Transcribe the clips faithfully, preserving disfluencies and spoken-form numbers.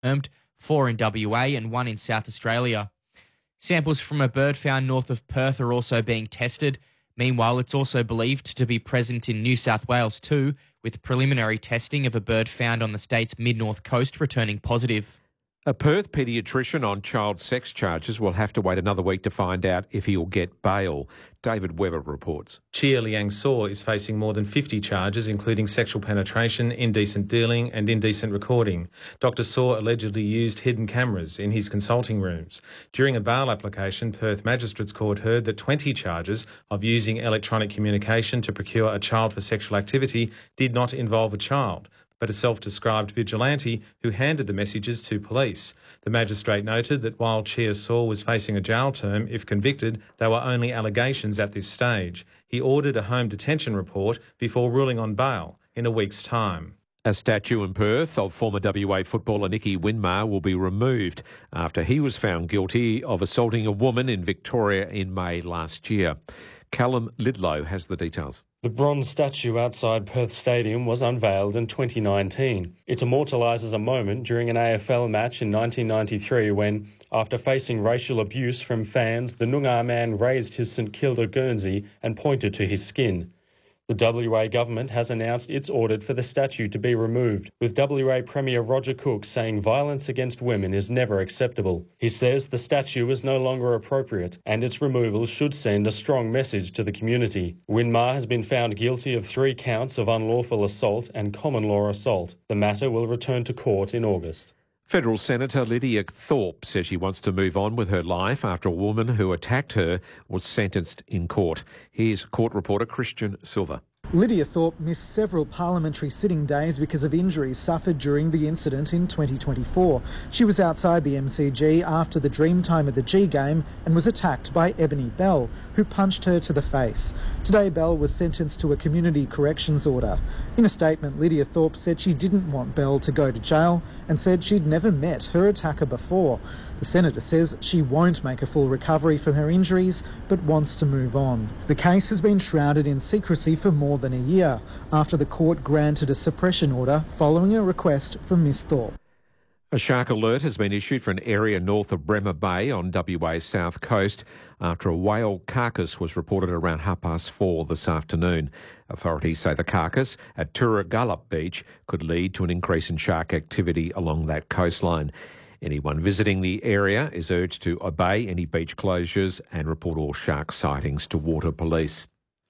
confirmed, four in W A and one in South Australia. Samples from a bird found north of Perth are also being tested. Meanwhile, it's also believed to be present in New South Wales too, with preliminary testing of a bird found on the state's mid-north coast returning positive. A Perth paediatrician on child sex charges will have to wait another week to find out if he'll get bail. David Webber reports. Chia Liang Saw is facing more than fifty charges, including sexual penetration, indecent dealing and indecent recording. Doctor Saw allegedly used hidden cameras in his consulting rooms. During a bail application, Perth Magistrates Court heard that twenty charges of using electronic communication to procure a child for sexual activity did not involve a child, but a self-described vigilante who handed the messages to police. The magistrate noted that while Chia Saw was facing a jail term, if convicted, they were only allegations at this stage. He ordered a home detention report before ruling on bail in a week's time. A statue in Perth of former W A footballer Nicky Winmar will be removed after he was found guilty of assaulting a woman in Victoria in May last year. Callum Lidlow has the details. The bronze statue outside Perth Stadium was unveiled in twenty nineteen. It immortalises a moment during an A F L match in nineteen ninety-three when, after facing racial abuse from fans, the Noongar man raised his St Kilda Guernsey and pointed to his skin. The W A government has announced its ordered for the statue to be removed, with W A Premier Roger Cook saying violence against women is never acceptable. He says the statue is no longer appropriate and its removal should send a strong message to the community. Winmar has been found guilty of three counts of unlawful assault and common law assault. The matter will return to court in August. Federal Senator Lydia Thorpe says she wants to move on with her life after a woman who attacked her was sentenced in court. Here's court reporter Christian Silver. Lydia Thorpe missed several parliamentary sitting days because of injuries suffered during the incident in twenty twenty-four. She was outside the M C G after the Dreamtime of the G game and was attacked by Ebony Bell, who punched her to the face. Today, Bell was sentenced to a community corrections order. In a statement, Lydia Thorpe said she didn't want Bell to go to jail and said she'd never met her attacker before. The senator says she won't make a full recovery from her injuries, but wants to move on. The case has been shrouded in secrecy for more than a year after the court granted a suppression order following a request from Miss Thorpe. A shark alert has been issued for an area north of Bremer Bay on W A's south coast after a whale carcass was reported around half past four this afternoon. Authorities say the carcass at Turragallup Beach could lead to an increase in shark activity along that coastline. Anyone visiting the area is urged to obey any beach closures and report all shark sightings to water police.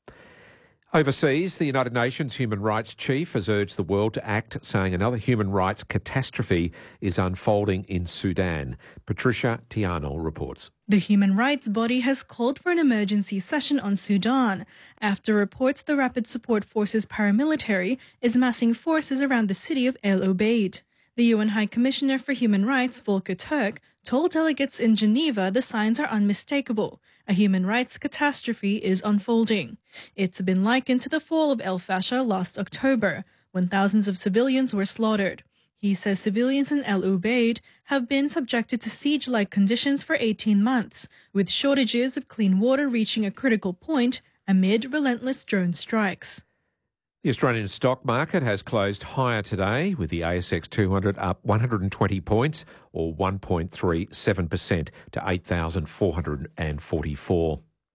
Overseas, the United Nations Human Rights Chief has urged the world to act, saying another human rights catastrophe is unfolding in Sudan. Patricia Tiano reports. The human rights body has called for an emergency session on Sudan after reports the Rapid Support Forces paramilitary is massing forces around the city of El Obeid. The U N High Commissioner for Human Rights, Volker Turk, told delegates in Geneva the signs are unmistakable. A human rights catastrophe is unfolding. It's been likened to the fall of El Fasher last October, when thousands of civilians were slaughtered. He says civilians in El Ubaid have been subjected to siege-like conditions for eighteen months, with shortages of clean water reaching a critical point amid relentless drone strikes. The Australian stock market has closed higher today, with the A S X two hundred up one hundred twenty points, or one point three seven percent, to eight thousand four hundred forty-four.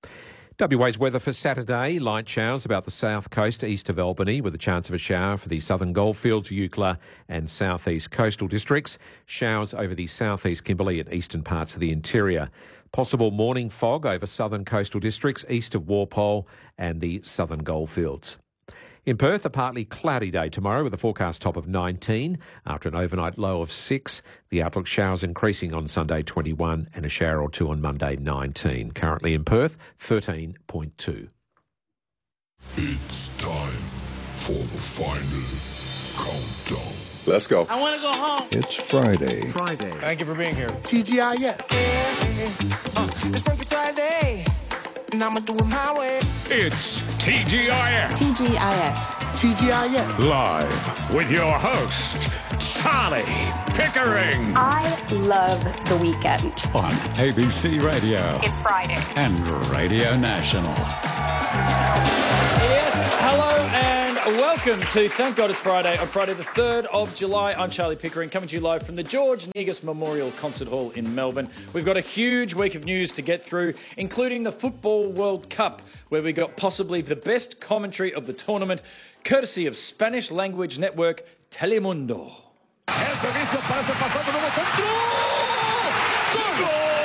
W A's weather for Saturday: light showers about the south coast east of Albany, with a chance of a shower for the southern Goldfields, Eucla and southeast coastal districts. Showers over the southeast Kimberley and eastern parts of the interior. Possible morning fog over southern coastal districts east of Walpole and the southern Goldfields. In Perth, a partly cloudy day tomorrow with a forecast top of nineteen after an overnight low of six. The outlook showers increasing on Sunday twenty-one and a shower or two on Monday nineteen. Currently in Perth, thirteen point two. It's time for the final countdown. Let's go. I want to go home. It's Friday. Friday. Thank you for being here. T G I F. Yeah, uh, it's Freaky Friday, and I'ma do it my way. It's T G I F. T G I F. T G I F. Live with your host, Sally Pickering. I love the weekend. On A B C Radio. It's Friday. And Radio National. Yes, hello and Welcome to Thank God It's Friday on Friday the third of July. I'm Charlie Pickering, coming to you live from the George Negus Memorial Concert Hall in Melbourne. We've got a huge week of news to get through, including the Football World Cup, where we got possibly the best commentary of the tournament, courtesy of Spanish language network Telemundo. El servicio parece pasado, nuevo centro. ¡Gol!